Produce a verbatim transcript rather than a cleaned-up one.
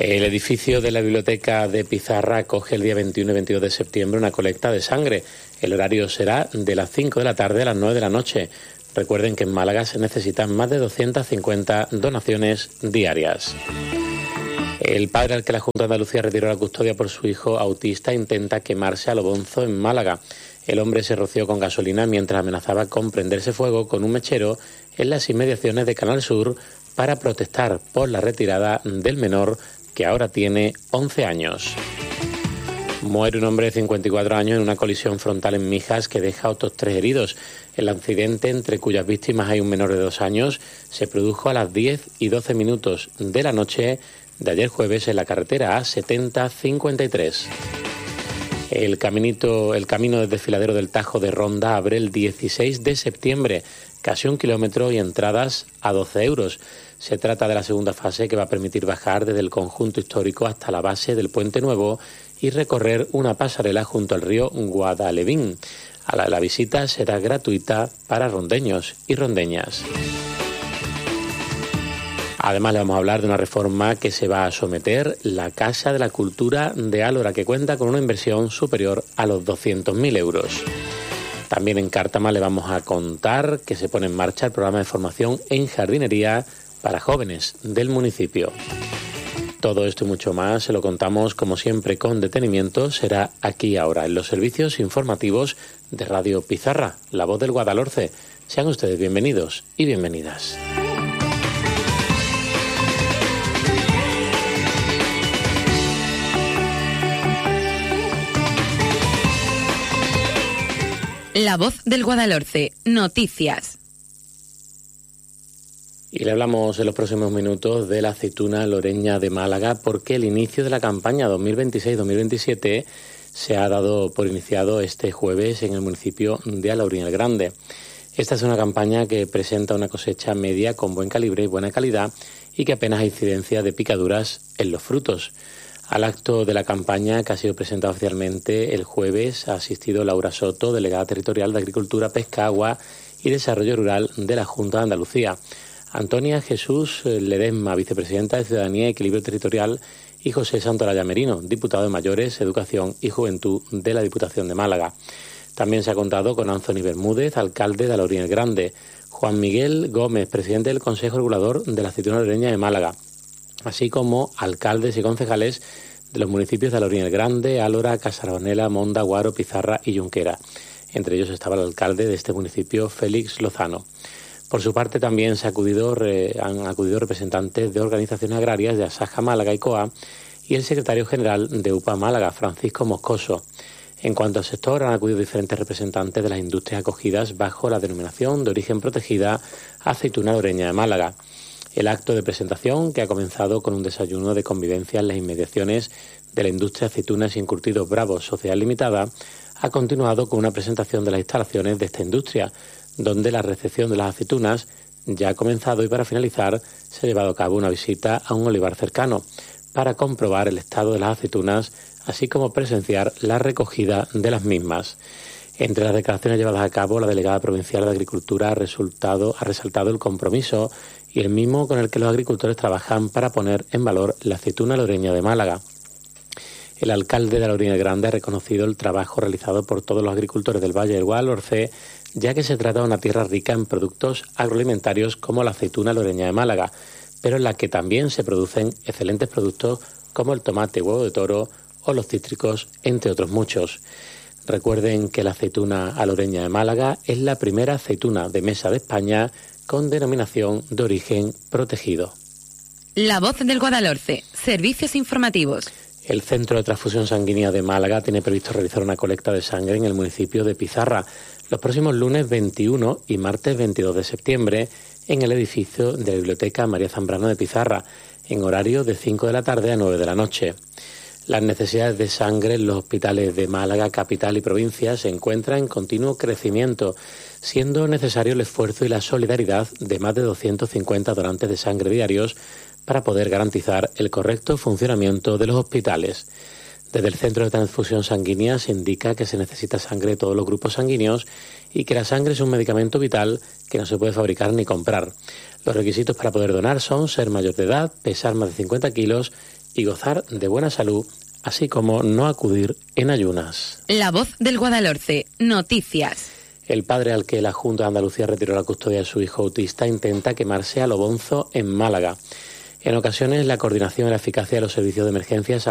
El edificio de la Biblioteca de Pizarra acoge el día veintiuno y veintidós de septiembre una colecta de sangre. El horario será de las cinco de la tarde a las nueve de la noche. Recuerden que en Málaga se necesitan más de doscientas cincuenta donaciones diarias. El padre al que la Junta de Andalucía retiró la custodia por su hijo autista intenta quemarse a lo bonzo en Málaga. El hombre se roció con gasolina mientras amenazaba con prenderse fuego con un mechero en las inmediaciones de Canal Sur para protestar por la retirada del menor, que ahora tiene once años. Muere un hombre de cincuenta y cuatro años en una colisión frontal en Mijas que deja a otros tres heridos. El accidente, entre cuyas víctimas hay un menor de dos años, se produjo a las diez y doce minutos de la noche de ayer jueves en la carretera A setenta cincuenta y tres. El caminito, el camino del desfiladero del Tajo de Ronda abre el dieciséis de septiembre, casi un kilómetro y entradas a doce euros. Se trata de la segunda fase que va a permitir bajar desde el conjunto histórico hasta la base del Puente Nuevo y recorrer una pasarela junto al río Guadalevín. A la, la visita será gratuita para rondeños y rondeñas. Además, le vamos a hablar de una reforma que se va a someter, la Casa de la Cultura de Álora, que cuenta con una inversión superior a los doscientos mil euros. También en Cártama le vamos a contar que se pone en marcha el programa de formación en jardinería para jóvenes del municipio. Todo esto y mucho más se lo contamos, como siempre, con detenimiento. Será aquí ahora, en los servicios informativos de Radio Pizarra, la voz del Guadalhorce. Sean ustedes bienvenidos y bienvenidas. La voz del Guadalhorce, noticias. Y le hablamos en los próximos minutos de la aceituna loreña de Málaga, porque el inicio de la campaña dos mil veintiséis dos mil veintisiete se ha dado por iniciado este jueves en el municipio de Alhaurín el Grande. Esta es una campaña que presenta una cosecha media con buen calibre y buena calidad y que apenas hay incidencia de picaduras en los frutos. Al acto de la campaña, que ha sido presentado oficialmente el jueves, ha asistido Laura Soto, delegada territorial de Agricultura, Pesca, Agua y Desarrollo Rural de la Junta de Andalucía, Antonia Jesús Ledesma, vicepresidenta de Ciudadanía y Equilibrio Territorial, y José Santolaya Merino, diputado de Mayores, Educación y Juventud de la Diputación de Málaga. También se ha contado con Anthony Bermúdez, alcalde de Alhaurín el Grande, Juan Miguel Gómez, presidente del Consejo Regulador de la Aceituna Loreña de Málaga, así como alcaldes y concejales de los municipios de Alhaurín el Grande, Álora, Casarbanela, Monda, Guaro, Pizarra y Junquera. Entre ellos estaba el alcalde de este municipio, Félix Lozano. Por su parte, también se ha acudido, re, han acudido representantes de organizaciones agrarias de Asaja Málaga y C O A y el secretario general de U P A Málaga, Francisco Moscoso. En cuanto al sector, han acudido diferentes representantes de las industrias acogidas bajo la denominación de origen protegida Aceituna Loreña de Málaga. El acto de presentación, que ha comenzado con un desayuno de convivencia en las inmediaciones de la industria Aceitunas y Encurtidos Bravos Sociedad Limitada, ha continuado con una presentación de las instalaciones de esta industria, donde la recepción de las aceitunas ya ha comenzado y para finalizar se ha llevado a cabo una visita a un olivar cercano para comprobar el estado de las aceitunas, así como presenciar la recogida de las mismas. Entre las declaraciones llevadas a cabo, la delegada provincial de Agricultura ha, resultado, ha resaltado el compromiso y el mismo con el que los agricultores trabajan para poner en valor la aceituna loreña de Málaga. El alcalde de Alhaurín el Grande ha reconocido el trabajo realizado por todos los agricultores del Valle del Guadalhorce, ya que se trata de una tierra rica en productos agroalimentarios como la aceituna loreña de Málaga, pero en la que también se producen excelentes productos como el tomate, huevo de toro o los cítricos, entre otros muchos. Recuerden que la aceituna aloreña de Málaga es la primera aceituna de mesa de España con denominación de origen protegido. La voz del Guadalhorce, servicios informativos. El Centro de Transfusión Sanguínea de Málaga tiene previsto realizar una colecta de sangre en el municipio de Pizarra los próximos lunes veintiuno y martes veintidós de septiembre en el edificio de la Biblioteca María Zambrano de Pizarra, en horario de cinco de la tarde a nueve de la noche. Las necesidades de sangre en los hospitales de Málaga, capital y provincia se encuentran en continuo crecimiento, siendo necesario el esfuerzo y la solidaridad de más de doscientos cincuenta donantes de sangre diarios para poder garantizar el correcto funcionamiento de los hospitales. Desde el Centro de Transfusión Sanguínea se indica que se necesita sangre de todos los grupos sanguíneos y que la sangre es un medicamento vital que no se puede fabricar ni comprar. Los requisitos para poder donar son ser mayor de edad, pesar más de cincuenta kilos y gozar de buena salud, así como no acudir en ayunas. La Voz del Guadalhorce. Noticias. El padre al que la Junta de Andalucía retiró la custodia de su hijo autista intenta quemarse a lo bonzo en Málaga. En ocasiones, la coordinación y la eficacia de los servicios de emergencias